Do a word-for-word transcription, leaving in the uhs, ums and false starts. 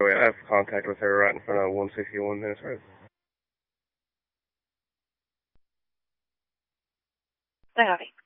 I have contact with her right in front of one sixty-one Minutes Road. Sorry.